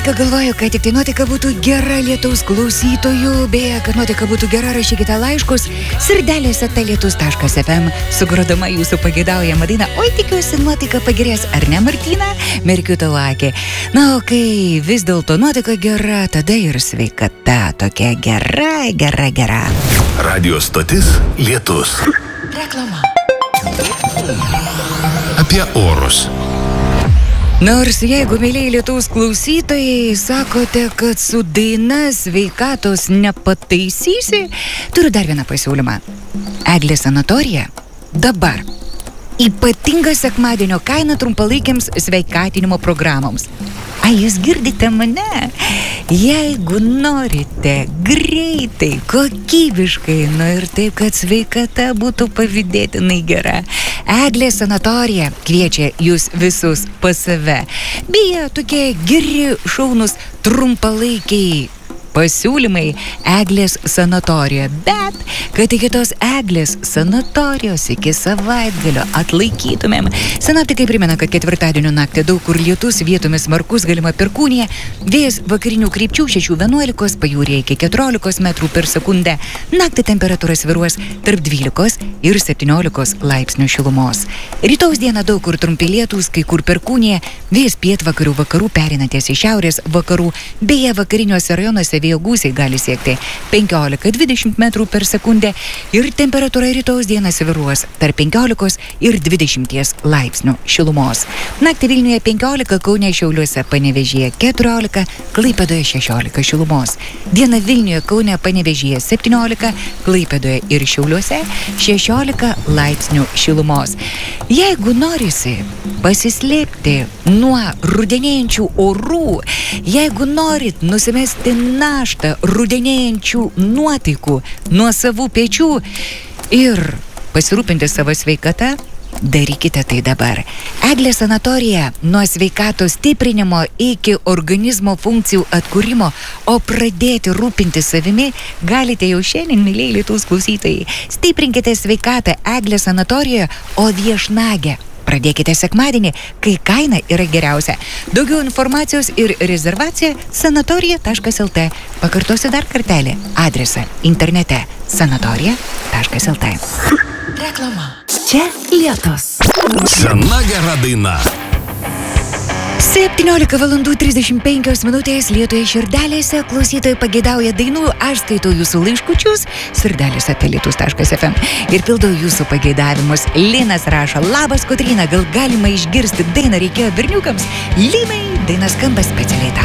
nuotaika, galvoju, kad tik tai nuotaika būtų gera lietaus klausytojų, beje, kad nuotaika būtų gera, rašykite laiškus sirdelės@lietus.fm, sugrodama jūsų pageidaujamą dainą. Oi, tikiuosi, nuotaika pagerės, ar ne, Martina? Merkiu tavo akį. Na, o kai vis dėlto nuotaika gera, tada ir sveikata tokia gera. Radio stotis Lietus. Reklama. Apie orus. Nors jeigu, mėlyje Lietuvos klausytojai, sakote, kad su daina sveikatos nepataisysi, turiu dar vieną pasiūlymą. Eglės sanatorija dabar. Ypatinga sekmadienio kaina trumpalaikiams sveikatinimo programoms. Ai, jūs girdite mane? Jeigu norite greitai, kokybiškai, ir taip, kad sveikata būtų pavydėtinai gera, Eglės sanatorija kviečia jūs visus pas save. Beje, tokie geri, šaunus, trumpalaikiai pasiūlymai Eglės sanatorija. Bet, kad iki tos Eglės sanatorijos iki savaitgalio atlaikytumėm, sinoptikai primena, kad ketvirtadienio naktį daug kur lietus, vietomis smarkus, galima perkūnija, vėjas vakarinių krypčių 6-11, pajūryje iki 14 metrų per sekundę. Naktį temperatūra svyruos tarp 12 ir 17 laipsnių šilumos. Rytaus dieną daug kur trumpi lietūs, kai kur perkūnija, vėjas pietvakarių vakarų pereinantis į šiaurės vakarų, beje, vakariniuose rajonuose vėjo gūsiai gali siekti 15-20 metrų per sekundę ir temperatūra rytaus dieną svyruos tarp 15 ir 20 laipsnių šilumos. Naktį Vilniuje 15, Kaune, Šiauliuose, Panevėžyje 14, Klaipėdoje 16 šilumos. Diena Vilniuje, Kaune, Panevėžyje 17, Klaipėdoje ir Šiauliuose 16 laipsnių šilumos. Jeigu norisi pasislėpti nuo rudenėjančių orų, jeigu norit nusimesti naštą rudenėjančių nuotaikų nuo savų pečių ir pasirūpinti savo sveikatą, darykite tai dabar. Eglės sanatorija nuo sveikatos stiprinimo iki organizmo funkcijų atkūrimo, o pradėti rūpinti savimi galite jau šiandien, mėlyje Lietuvos klausytojai. Stiprinkite sveikatą Eglės sanatorijoje, o viešnagę pradėkite sekmadienį, kai kaina yra geriausia. Daugiau informacijos ir rezervacija sanatorija.lt. Pakartosiu dar kartelį. Adresą internete sanatorija.lt. Reklama. Čia Lietus. Sena gera daina. 17:35 Lietuvos širdelėse. Klausytojai pageidauja dainų, aš skaitau jūsų laiškučius sirdelės@lietus.fm ir pildau jūsų pageidavimus. Linas rašo: labas, Kotryna, gal galima išgirsti dainą reikėjo berniukams? Linai, daina skamba specialiai tau.